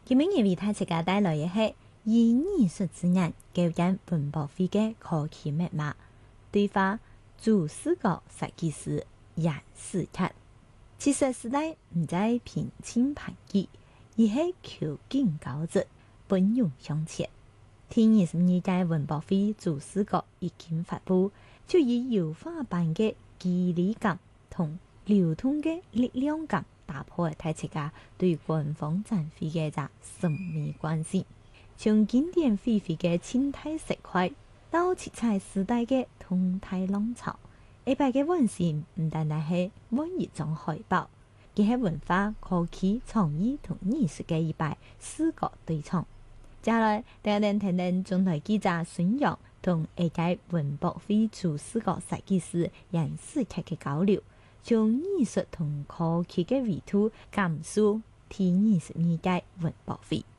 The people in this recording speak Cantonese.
今日為大家帶來嘅係以20之人構建文博會嘅科技密碼，對話做視覺設計師楊仕克。70時代唔再平輕盤結，而係求進高質，奔勇向前。第22屆文博會做視覺已經發布，就以優化版嘅肌理感同流通嘅力量感，打破大家對官方展會嘅一個神秘關係，從經典廢墟嘅青態石塊到七彩時代嘅動態浪潮，一擺嘅文獻唔單單係每一張海報，而係文化、科技、創意同藝術嘅一擺視覺對創。接下來，等中台記者孫陽同一屆文博會做視覺設計師楊仕克嘅交流，從藝術同科技嘅維度感受第22屆文博會。